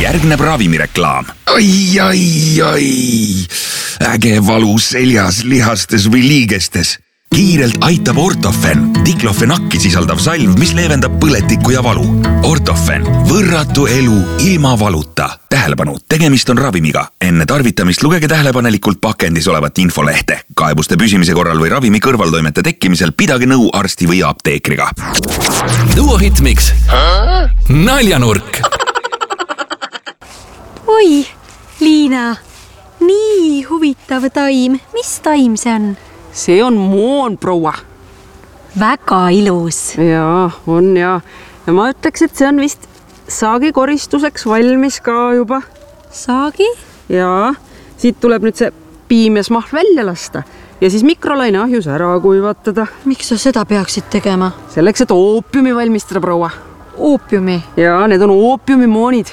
Järgneb ravimireklaam. Ai. Äge valu seljas, lihastes või liigestes. Kiirelt aitab Ortofen, diklofenakki sisaldav salv, mis leevendab põletikku ja valu. Ortofen, võrratu elu ilma valuta. Tähelepanu, tegemist on ravimiga. Enne tarvitamist lugege tähelepanelikult pakendis olevat infolehte. Kaebuste püsimise korral või ravimi kõrvaltoimete tekkimisel pidage nõu arsti või apteekriga. Duo Hitmix. Naljanurk. Oi, Liina, nii huvitav taim. Mis taim see on? See on moon, proua. Väga ilus. Jaa, on ja. Ja ma ütleks, et see on vist saagi koristuseks valmis ka juba. Saagi? Jaa, siit tuleb nüüd see piim ja smahl välja lasta ja siis mikrolaine ahjus ära kuivatada. Miks sa seda peaksid tegema? Selleks, et oopiumi valmistada, proua. Oopiumi? Jaa, need on oopiumimoonid.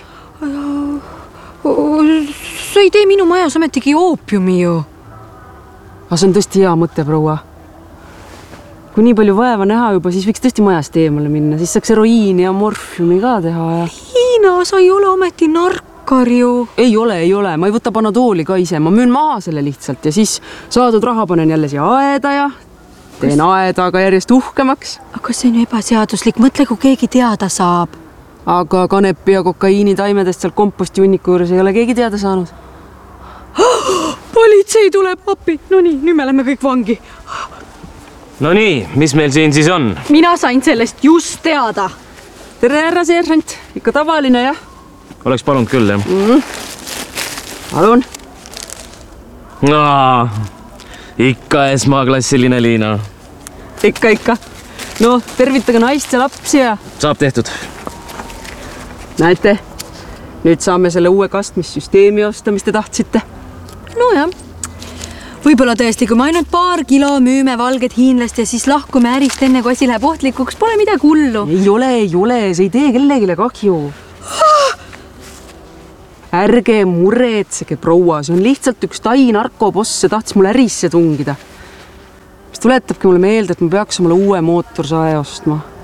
Sa ei tee minu majas ometigi oopiumi ju. Aga see on tõesti hea mõte, proua. Kui nii palju vaeva näha juba, siis võiks tõesti majast eemale minna. Siis saaks heroiini ja morfiumi ka teha. Ja... Liina, sa ei ole ometi narkar ju. Ei ole. Ma ei võta panadooli ka ise. Ma müün maha selle lihtsalt ja siis saadud raha panen jälle siia aeda ja teen aeda aga järjest uhkemaks. Aga see on ebaseaduslik. Mõtle, kui keegi teada saab. Aga kanepi ja kokaiini taimedest seal komposti hunniku juures ei ole keegi teada saanud. Politsei tuleb appi. No nii, nüüd me oleme kõik vangi. No nii, mis meil siin siis on? Mina sain sellest just teada. Tere, härra seersant. Ikka tavaline, jah? Oleks palunud küll, jah? Palun. Ikka esmaklassiline Liina. Ikka. No, tervitage naist ja lapsi ja... Saab tehtud. Näete, nüüd saame selle uue kastmissüsteemi osta, mis te tahtsite. No jah. Võib-olla tõesti, kui me ainult paar kilo müüme valget hiinlast ja siis lahkume ärist enne, kui asi läheb ohtlikuks, pole midagi hullu. Ei ole, see ei tee kellegile kahju. Ärge muretsege, proua, see on lihtsalt üks Tai narkoboss, see tahtis mulle ärisse tungida. Mis tuletabki mulle meelde, et ma peaks omale uue mootorsae ostma.